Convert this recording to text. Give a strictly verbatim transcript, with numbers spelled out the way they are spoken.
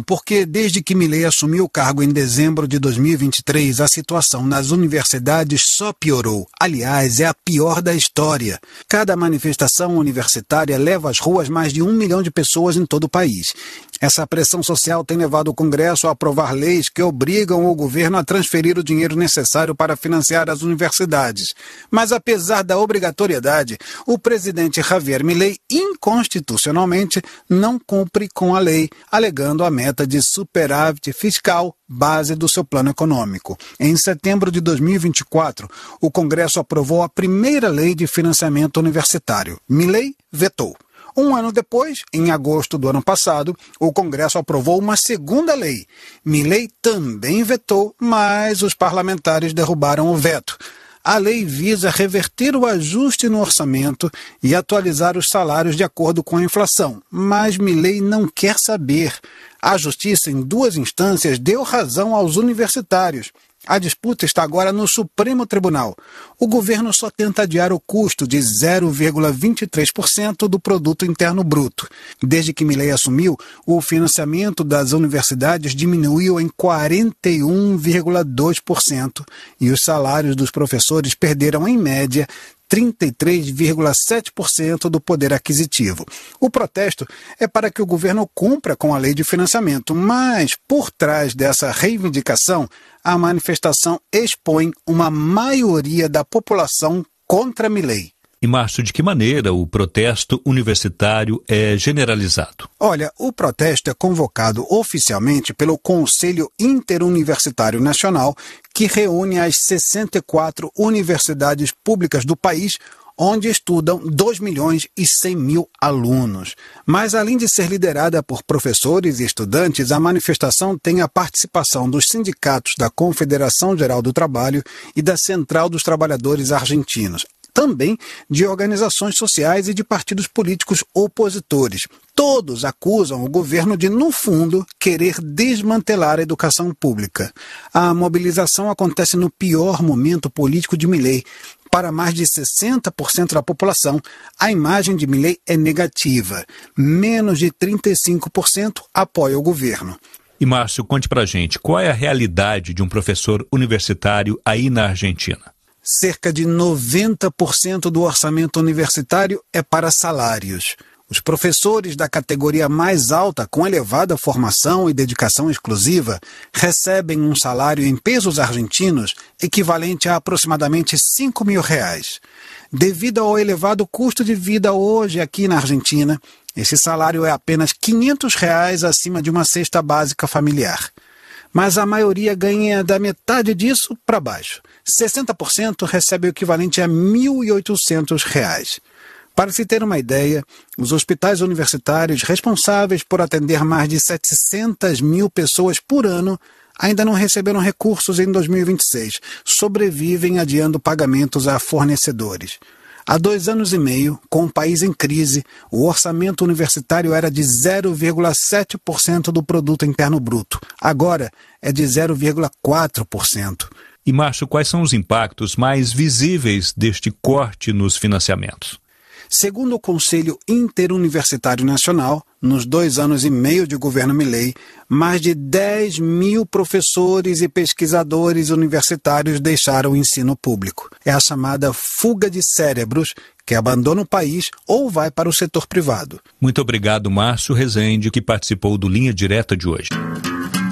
porque desde que Milei assumiu o cargo em dezembro de dois mil e vinte e três, a situação nas universidades só piorou. Aliás, é a pior da história. Cada manifestação universitária leva às ruas mais de um milhão de pessoas em todo o país. Essa pressão social tem levado o Congresso a aprovar leis que obrigam o governo a transferir o dinheiro necessário para financiar as universidades. Mas, apesar da obrigatoriedade, o presidente Javier Milei, inconstitucionalmente, não cumpre com a lei, alegando a meta de superávit fiscal, base do seu plano econômico. Em setembro de dois mil e vinte e quatro, o Congresso aprovou a primeira lei de financiamento universitário. Milei vetou. Um ano depois, em agosto do ano passado, o Congresso aprovou uma segunda lei. Milei também vetou, mas os parlamentares derrubaram o veto. A lei visa reverter o ajuste no orçamento e atualizar os salários de acordo com a inflação, mas Milei não quer saber. A Justiça, em duas instâncias, deu razão aos universitários. A disputa está agora no Supremo Tribunal. O governo só tenta adiar o custo de zero vírgula vinte e três por cento do produto interno bruto. Desde que Milei assumiu, o financiamento das universidades diminuiu em quarenta e um vírgula dois por cento e os salários dos professores perderam, em média, trinta e três vírgula sete por cento do poder aquisitivo. O protesto é para que o governo cumpra com a lei de financiamento, mas, por trás dessa reivindicação, a manifestação expõe uma maioria da população contra Milei. E, Márcio, de que maneira o protesto universitário é generalizado? Olha, o protesto é convocado oficialmente pelo Conselho Interuniversitário Nacional, que reúne as sessenta e quatro universidades públicas do país, onde estudam dois milhões e cem mil alunos. Mas, além de ser liderada por professores e estudantes, a manifestação tem a participação dos sindicatos da Confederação Geral do Trabalho e da Central dos Trabalhadores Argentinos, também de organizações sociais e de partidos políticos opositores. Todos acusam o governo de, no fundo, querer desmantelar a educação pública. A mobilização acontece no pior momento político de Milei. Para mais de sessenta por cento da população, a imagem de Milei é negativa. Menos de trinta e cinco por cento apoia o governo. E, Márcio, conte pra gente, qual é a realidade de um professor universitário aí na Argentina? Cerca de noventa por cento do orçamento universitário é para salários. Os professores da categoria mais alta, com elevada formação e dedicação exclusiva, recebem um salário em pesos argentinos equivalente a aproximadamente cinco mil reais. Devido ao elevado custo de vida hoje aqui na Argentina, esse salário é apenas quinhentos reais acima de uma cesta básica familiar. Mas a maioria ganha da metade disso para baixo. sessenta por cento recebe o equivalente a mil e oitocentos reais. Para se ter uma ideia, os hospitais universitários responsáveis por atender mais de setecentas mil pessoas por ano ainda não receberam recursos em dois mil e vinte e seis. Sobrevivem adiando pagamentos a fornecedores. Há dois anos e meio, com o país em crise, o orçamento universitário era de zero vírgula sete por cento do produto interno bruto. Agora é de zero vírgula quatro por cento. E, Márcio, quais são os impactos mais visíveis deste corte nos financiamentos? Segundo o Conselho Interuniversitário Nacional, nos dois anos e meio de governo Milei, mais de dez mil professores e pesquisadores universitários deixaram o ensino público. É a chamada fuga de cérebros, que abandona o país ou vai para o setor privado. Muito obrigado, Márcio Rezende, que participou do Linha Direta de hoje.